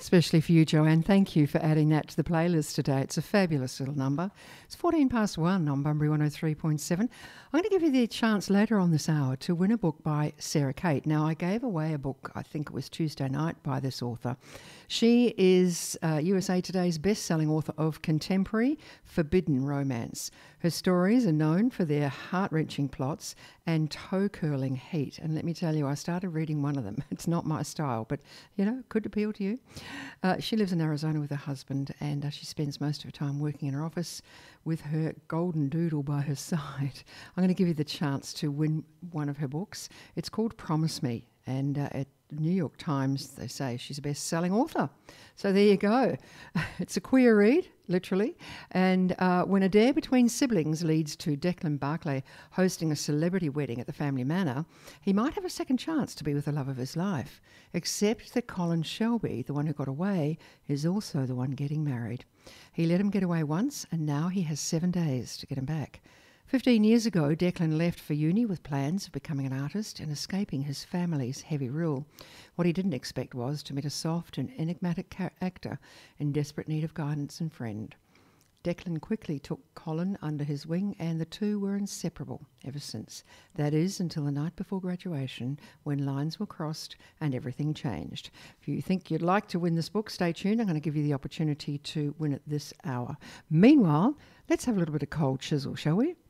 Especially for you, Joanne. Thank you for adding that to the playlist today. It's a fabulous little number. It's 1:14 on Bunbury 103.7. I'm going to give you the chance later on this hour to win a book by Sarah Kate. Now, I gave away a book, I think it was Tuesday night, by this author. She is USA Today's best-selling author of contemporary forbidden romance. Her stories are known for their heart-wrenching plots and toe-curling heat. And let me tell you, I started reading one of them. It's not my style, but, you know, could appeal to you. She lives in Arizona with her husband, and she spends most of her time working in her office with her golden doodle by her side. I'm going to give you the chance to win one of her books. It's called Promise Me, and at New York Times, they say she's a best-selling author. So there you go. It's a queer read, literally. And when a dare between siblings leads to Declan Barclay hosting a celebrity wedding at the family manor, he might have a second chance to be with the love of his life. Except that Colin Shelby, the one who got away, is also the one getting married. He let him get away once, and now he has 7 days to get him back. 15 years ago, Declan left for uni with plans of becoming an artist and escaping his family's heavy rule. What he didn't expect was to meet a soft and enigmatic actor in desperate need of guidance and friend. Declan quickly took Colin under his wing, and the two were inseparable ever since. That is, until the night before graduation, when lines were crossed and everything changed. If you think you'd like to win this book, stay tuned. I'm going to give you the opportunity to win it this hour. Meanwhile, let's have a little bit of cold chisel, shall we?